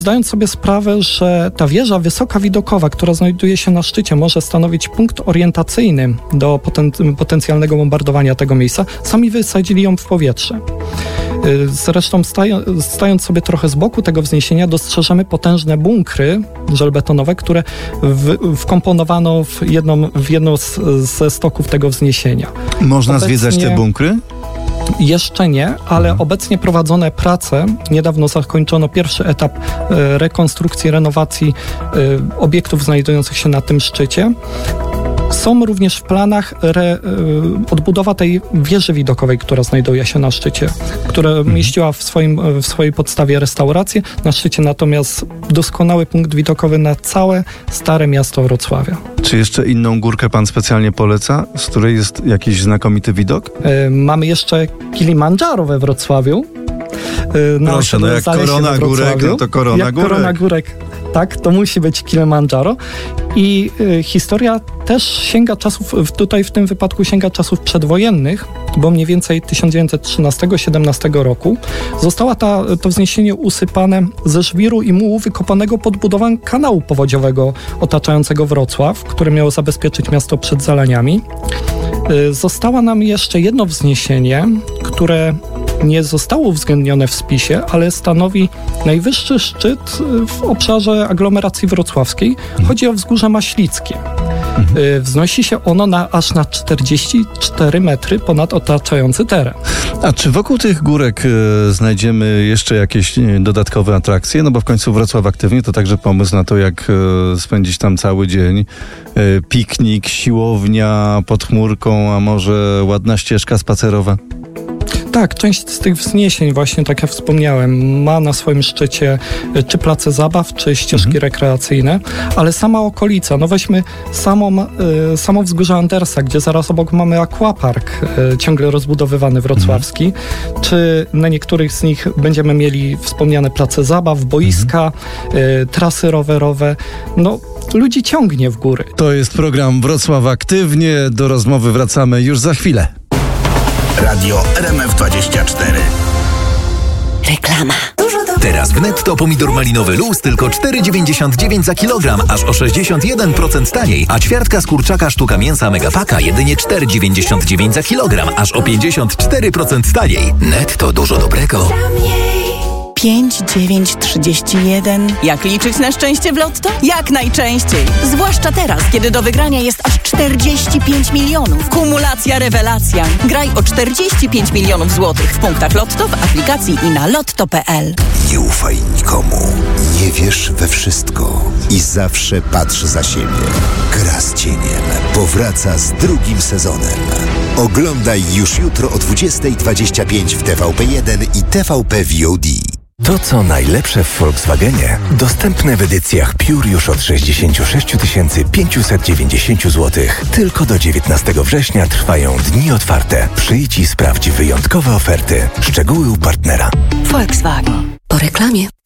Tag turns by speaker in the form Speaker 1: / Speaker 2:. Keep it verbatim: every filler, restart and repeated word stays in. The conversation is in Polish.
Speaker 1: Zdając sobie sprawę, że ta wieża wysoka widokowa, która znajduje się na szczycie, może stanowić punkt orientacyjny do poten- potencjalnego bombardowania tego miejsca, sami wysadzili ją w powietrze. Zresztą stają, stając sobie trochę z boku tego wzniesienia, dostrzeżemy potężne bunkry żelbetonowe, które w, wkomponowano w jedną, w jedną z, ze stoków tego wzniesienia.
Speaker 2: Można
Speaker 1: Obecnie
Speaker 2: zwiedzać te bunkry?
Speaker 1: Jeszcze nie, ale mhm. obecnie prowadzone prace, niedawno zakończono pierwszy etap e, rekonstrukcji, renowacji e, obiektów znajdujących się na tym szczycie. Są również w planach re, y, odbudowa tej wieży widokowej, która znajduje się na szczycie, która mhm. mieściła w, swoim, w swojej podstawie restaurację. Na szczycie natomiast doskonały punkt widokowy na całe stare miasto Wrocławia.
Speaker 2: Czy jeszcze inną górkę pan specjalnie poleca, z której jest jakiś znakomity widok?
Speaker 1: Y, mamy jeszcze Kilimandżaro we Wrocławiu.
Speaker 2: Y, Proszę, no jak korona górek, no to korona
Speaker 1: jak
Speaker 2: górek.
Speaker 1: korona górek. Tak, to musi być Kilimandżaro. I y, historia też sięga czasów, tutaj w tym wypadku sięga czasów przedwojennych, bo mniej więcej tysiąc dziewięćset trzynastego do siedemnastego roku została ta, to wzniesienie usypane ze żwiru i mułu wykopanego pod budową kanału powodziowego otaczającego Wrocław, które miało zabezpieczyć miasto przed zalaniami. Y, została nam jeszcze jedno wzniesienie, które nie zostało uwzględnione w spisie, ale stanowi najwyższy szczyt w obszarze aglomeracji wrocławskiej. Chodzi o Wzgórze Maślickie. Mhm. Wznosi się ono na, aż na czterdzieści cztery metry ponad otaczający teren.
Speaker 2: A czy wokół tych górek e, znajdziemy jeszcze jakieś e, dodatkowe atrakcje? No bo w końcu Wrocław Aktywnie to także pomysł na to, jak e, spędzić tam cały dzień. E, piknik, siłownia pod chmurką, a może ładna ścieżka spacerowa?
Speaker 1: Tak, część z tych wzniesień właśnie, tak jak wspomniałem, ma na swoim szczycie czy place zabaw, czy ścieżki mhm. rekreacyjne, ale sama okolica, no weźmy samą, y, samo wzgórze Andersa, gdzie zaraz obok mamy aquapark, y, ciągle rozbudowywany wrocławski, mhm. czy na niektórych z nich będziemy mieli wspomniane place zabaw, boiska, mhm. y, trasy rowerowe, no ludzi ciągnie w góry.
Speaker 2: To jest program Wrocław Aktywnie, do rozmowy wracamy już za chwilę.
Speaker 3: Radio R M F dwadzieścia cztery.
Speaker 4: Reklama.
Speaker 5: Teraz w Netto pomidor malinowy luz tylko cztery dziewięćdziesiąt dziewięć za kilogram, aż o sześćdziesiąt jeden procent taniej, a ćwiartka z kurczaka sztuka mięsa Megapaka jedynie cztery dziewięćdziesiąt dziewięć za kilogram, aż o pięćdziesiąt cztery procent taniej. Netto, dużo dobrego.
Speaker 4: pięć dziewięć trzydzieści jeden. Jak liczyć na szczęście w Lotto? Jak najczęściej. Zwłaszcza teraz, kiedy do wygrania jest aż czterdzieści pięć milionów. Kumulacja rewelacja. Graj o czterdzieści pięć milionów złotych w punktach Lotto, w aplikacji i na lotto kropka p l.
Speaker 6: Nie ufaj nikomu. Nie wierz we wszystko. I zawsze patrz za siebie. Gra z cieniem powraca z drugim sezonem. Oglądaj już jutro o dwudziestej dwadzieścia pięć w T V P jeden i T V P V O D.
Speaker 7: To, co najlepsze w Volkswagenie, dostępne w edycjach Pure już od sześćdziesiąt sześć tysięcy pięćset dziewięćdziesiąt złotych. Tylko do dziewiętnastego września trwają dni otwarte. Przyjdź i sprawdź wyjątkowe oferty. Szczegóły u partnera.
Speaker 4: Volkswagen. Po reklamie.